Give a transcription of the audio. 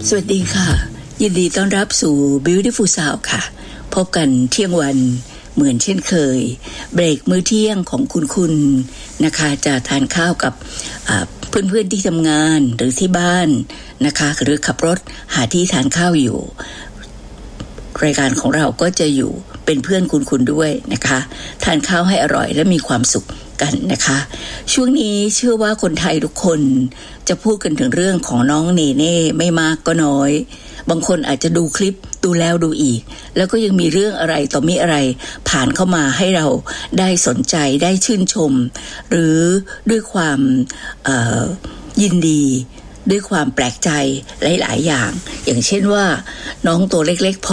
สวัสดีค่ะยินดีต้อนรับสู่ Beautiful Sound ค่ะพบกันเที่ยงวันเหมือนเช่นเคยเบรกมื้อเที่ยงของคุณนะคะจะทานข้าวกับเพื่อนๆที่ทำงานหรือที่บ้านนะคะหรือขับรถหาที่ทานข้าวอยู่รายการของเราก็จะอยู่เป็นเพื่อนคุณด้วยนะคะทานข้าวให้อร่อยและมีความสุขกันนะคะช่วงนี้เชื่อว่าคนไทยทุกคนจะพูดกันถึงเรื่องของน้องเนเน่ไม่มากก็น้อยบางคนอาจจะดูคลิปดูแล้วดูอีกแล้วก็ยังมีเรื่องอะไรต่อมีอะไรผ่านเข้ามาให้เราได้สนใจได้ชื่นชมหรือด้วยความยินดีด้วยความแปลกใจหลายๆอย่างอย่างเช่นว่าน้องตัวเล็กๆ